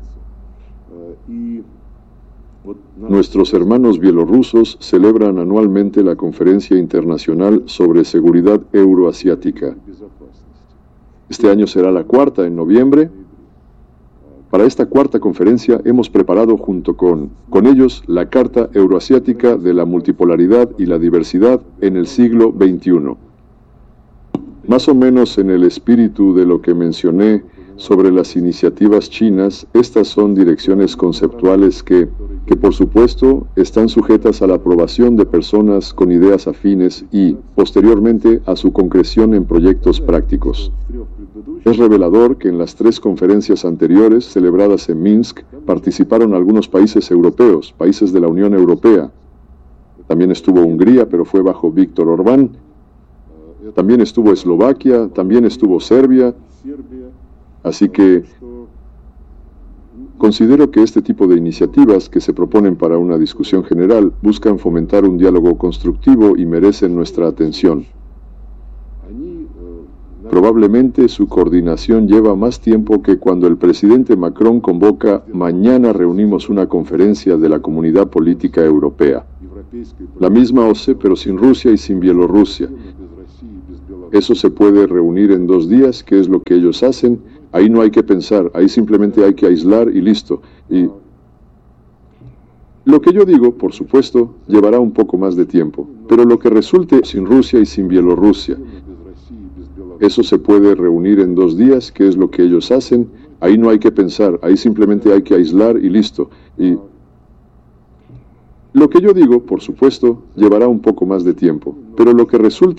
Nuestros hermanos bielorrusos celebran anualmente la Conferencia Internacional sobre Seguridad Euroasiática. Este año será la cuarta en noviembre. Para esta cuarta conferencia hemos preparado junto con, con ellos la Carta Euroasiática de la Multipolaridad y la Diversidad en el siglo veintiuno. Más o menos en el espíritu de lo que mencioné sobre las iniciativas chinas, estas son direcciones conceptuales que, que por supuesto están sujetas a la aprobación de personas con ideas afines y, posteriormente, a su concreción en proyectos prácticos. Es revelador que en las tres conferencias anteriores, celebradas en Minsk, participaron algunos países europeos, países de la Unión Europea. También estuvo Hungría, pero fue bajo Víctor Orbán. También estuvo Eslovaquia, también estuvo Serbia. Así que considero que este tipo de iniciativas que se proponen para una discusión general buscan fomentar un diálogo constructivo y merecen nuestra atención. Probablemente su coordinación lleva más tiempo que cuando el presidente Macron convoca "mañana reunimos una conferencia de la Comunidad Política Europea". La misma O C E, pero sin Rusia y sin Bielorrusia. Eso se puede reunir en dos días, que es lo que ellos hacen. Ahí no hay que pensar, ahí simplemente hay que aislar y listo. Y lo que yo digo, por supuesto, llevará un poco más de tiempo, pero lo que resulte sin Rusia y sin Bielorrusia, eso se puede reunir en dos días, que es lo que ellos hacen. Ahí no hay que pensar, ahí simplemente hay que aislar y listo. Y lo que yo digo, por supuesto, llevará un poco más de tiempo, pero lo que resulte